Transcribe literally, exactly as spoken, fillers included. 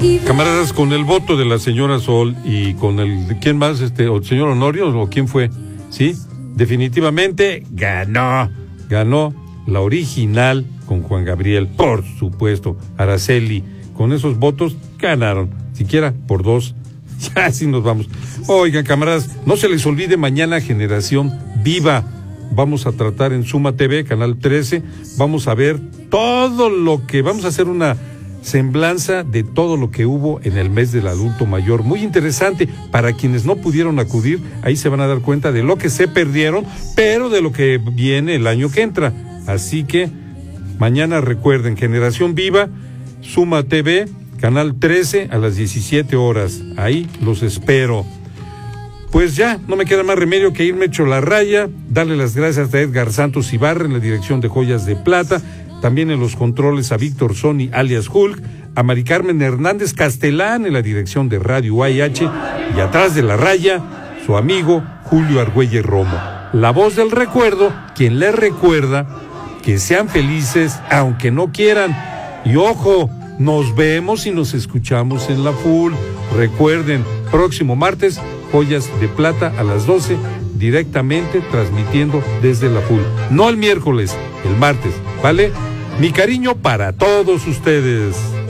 Camaradas, con el voto de la señora Sol y con el, ¿quién más? Este, o el señor Honorio, o quién fue, ¿sí? Definitivamente ganó, ganó la original con Juan Gabriel, por supuesto. Araceli, con esos votos ganaron, siquiera por dos. Ya así nos vamos. Oigan, camaradas, no se les olvide mañana Generación Viva. Vamos a tratar en Suma T V, Canal trece, vamos a ver todo lo que, vamos a hacer una semblanza de todo lo que hubo en el mes del adulto mayor. Muy interesante, para quienes no pudieron acudir, ahí se van a dar cuenta de lo que se perdieron, pero de lo que viene el año que entra. Así que, mañana recuerden, Generación Viva, Suma T V, Canal trece, a las diecisiete horas. Ahí los espero. Pues ya, no me queda más remedio que irme hecho la raya, darle las gracias a Edgar Santos Ibarra en la dirección de Joyas de Plata, también en los controles a Víctor Sony alias Hulk, a Mari Carmen Hernández Castelán en la dirección de Radio U A H y atrás de la raya, su amigo Julio Argüelles Romo. La voz del recuerdo, quien les recuerda que sean felices aunque no quieran. Y ojo, nos vemos y nos escuchamos en la Full. Recuerden, próximo martes, Joyas de Plata a las doce, directamente transmitiendo desde la Full. No el miércoles, el martes, ¿vale? Mi cariño para todos ustedes.